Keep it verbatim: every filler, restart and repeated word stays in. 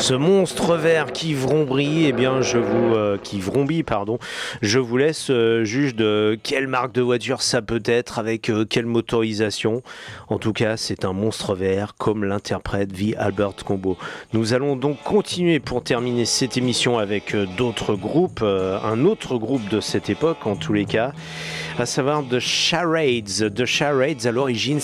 Ce monstre vert qui vrombrit, eh bien, je vous, euh, qui vrombit, pardon, je vous laisse euh, juge de quelle marque de voiture ça peut être, avec euh, quelle motorisation. En tout cas, c'est un monstre vert, comme l'interprète V. Albert Combo. Nous allons donc continuer pour terminer cette émission avec euh, d'autres groupes, euh, un autre groupe de cette époque, en tous les cas, à savoir The Charades. The Charades, à l'origine,